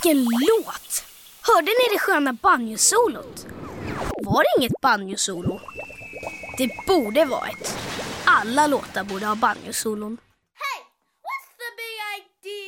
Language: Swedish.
Vilken låt! Hörde ni det sköna banjosolot? Var det inget banjosolo? Det borde vara ett. Alla låtar borde ha banjosolon.